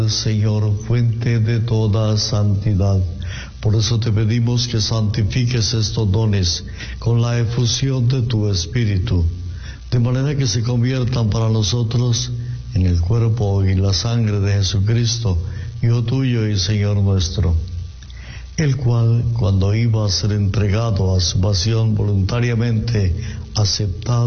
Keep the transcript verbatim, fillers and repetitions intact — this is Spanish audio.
Señor, fuente de toda santidad. Por eso te pedimos que santifiques estos dones con la efusión de tu Espíritu, de manera que se conviertan para nosotros en el cuerpo y la sangre de Jesucristo, Hijo tuyo y Señor nuestro, el cual, cuando iba a ser entregado a su pasión voluntariamente aceptado,